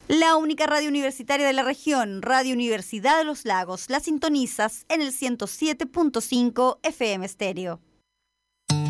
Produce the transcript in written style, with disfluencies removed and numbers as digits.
La única radio universitaria de la región, Radio Universidad de los Lagos, la sintonizas en el 107.5 FM Estéreo.